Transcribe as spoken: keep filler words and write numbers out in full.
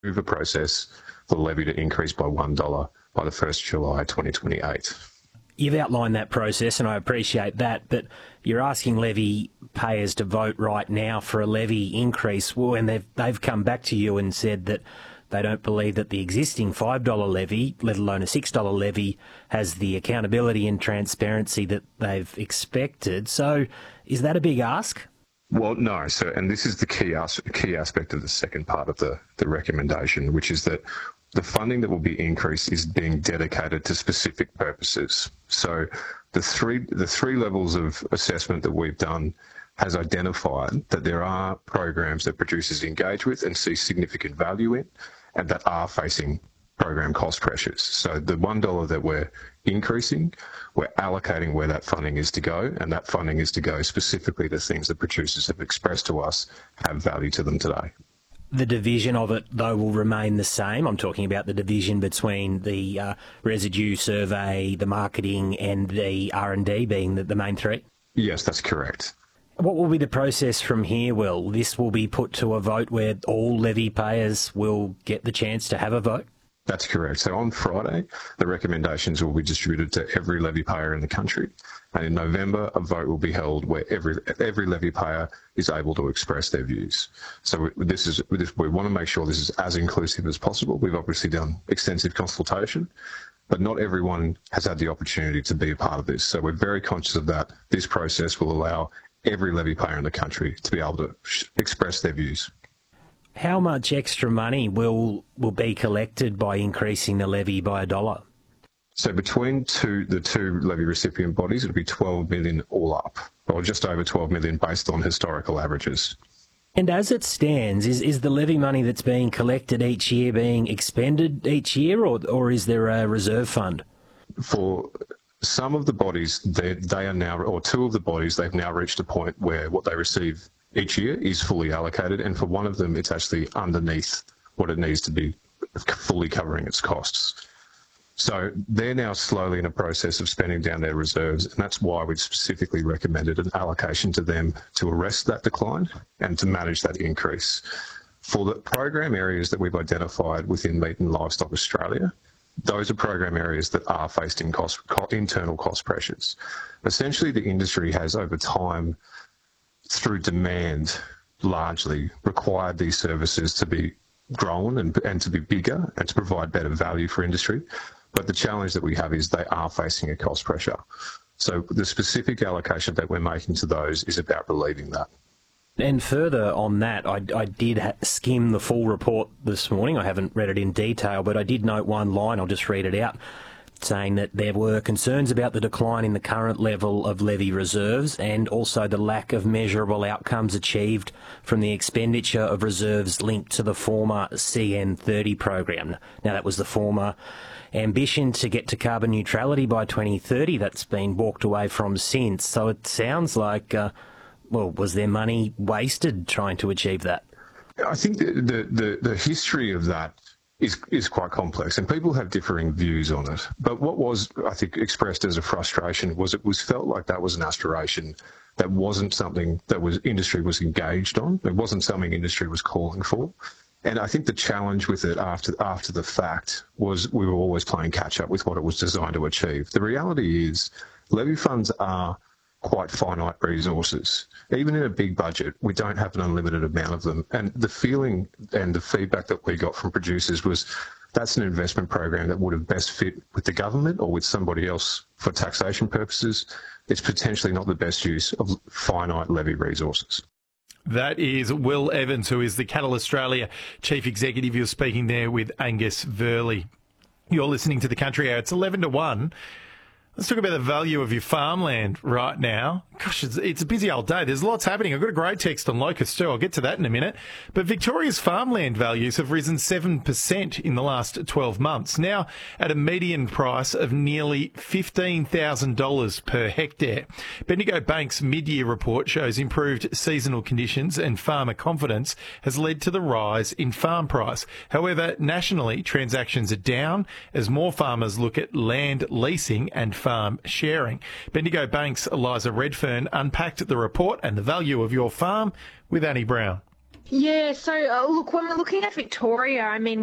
approve a process for the levy to increase by one dollar by the first of July twenty twenty-eight. You've outlined that process, and I appreciate that, but you're asking levy payers to vote right now for a levy increase when they've, they've come back to you and said that they don't believe that the existing five dollar levy, let alone a six dollar levy, has the accountability and transparency that they've expected. So is that a big ask? Well, no. So, and this is the key as- key aspect of the second part of the, the recommendation, which is that the funding that will be increased is being dedicated to specific purposes. So the three the three levels of assessment that we've done has identified that there are programs that producers engage with and see significant value in and that are facing program cost pressures. So the one dollar that we're increasing, we're allocating where that funding is to go, and that funding is to go specifically to things that producers have expressed to us have value to them today. The division of it, though, will remain the same. I'm talking about the division between the uh, residue survey, the marketing and the R and D being the, the main three? Yes, that's correct. What will be the process from here, Will? This will be put to a vote where all levy payers will get the chance to have a vote? That's correct. So on Friday, the recommendations will be distributed to every levy payer in the country. And in November, a vote will be held where every every levy payer is able to express their views. So this is this, we want to make sure this is as inclusive as possible. We've obviously done extensive consultation, but not everyone has had the opportunity to be a part of this. So we're very conscious of that. This process will allow every levy payer in the country to be able to express their views. How much extra money will will be collected by increasing the levy by a dollar? So between two, the two levy recipient bodies, it'll be twelve million all up, or just over twelve million based on historical averages. And as it stands, is, is the levy money that's being collected each year being expended each year, or or is there a reserve fund? For some of the bodies, they, they are now, or two of the bodies, they've now reached a point where what they receive each year is fully allocated, and for one of them, it's actually underneath what it needs to be fully covering its costs. So they're now slowly in a process of spending down their reserves, and that's why we've specifically recommended an allocation to them to arrest that decline and to manage that increase. For the program areas that we've identified within Meat and Livestock Australia, those are program areas that are facing cost, internal cost pressures. Essentially, the industry has over time, through demand, largely required these services to be grown and, and to be bigger and to provide better value for industry. But the challenge that we have is they are facing a cost pressure. So the specific allocation that we're making to those is about relieving that. And further on that, I, I did ha- skim the full report this morning. I haven't read it in detail, but I did note one line, I'll just read it out, saying that there were concerns about the decline in the current level of levy reserves and also the lack of measurable outcomes achieved from the expenditure of reserves linked to the former C N thirty program. Now, that was the former ambition to get to carbon neutrality by twenty thirty. That's been walked away from since. So it sounds like, uh, well, was there money wasted trying to achieve that? I think the, the, the, the history of that is is quite complex, and people have differing views on it. But what was, I think, expressed as a frustration was it was felt like that was an aspiration that wasn't something that was industry was engaged on. It wasn't something industry was calling for. And I think the challenge with it after after the fact was we were always playing catch up with what it was designed to achieve. The reality is levy funds are quite finite resources. Even in a big budget, we don't have an unlimited amount of them. And the feeling and the feedback that we got from producers was that's an investment program that would have best fit with the government or with somebody else for taxation purposes. It's potentially not the best use of finite levy resources. That is Will Evans, who is the Cattle Australia Chief Executive. You're speaking there with Angus Verley. You're listening to The Country Hour. It's eleven to one. Let's talk about the value of your farmland right now. Gosh, it's, it's a busy old day. There's lots happening. I've got a great text on Locust too. I'll get to that in a minute. But Victoria's farmland values have risen seven percent in the last twelve months, now at a median price of nearly fifteen thousand dollars per hectare. Bendigo Bank's mid-year report shows improved seasonal conditions and farmer confidence has led to the rise in farm price. However, nationally, transactions are down as more farmers look at land leasing and farm sharing. Bendigo Bank's Eliza Redfern unpacked the report and the value of your farm with Annie Brown. Yeah, so uh, look, when we're looking at Victoria, I mean,